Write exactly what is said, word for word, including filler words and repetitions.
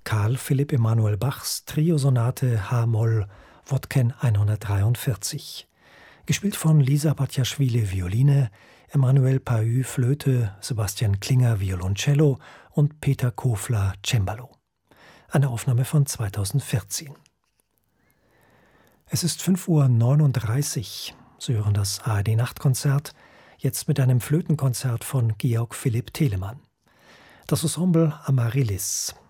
Karl Philipp Emanuel Bachs Triosonate H-Moll Wodken hundertdreiundvierzig. Gespielt von Lisa Batjaschwili Violine, Emanuel Pahü Flöte, Sebastian Klinger Violoncello und Peter Kofler Cembalo. Eine Aufnahme von zweitausendvierzehn. Es ist fünf Uhr neununddreißig. Sie hören das A R D-Nachtkonzert, jetzt mit einem Flötenkonzert von Georg Philipp Telemann. Das Ensemble Amaryllis.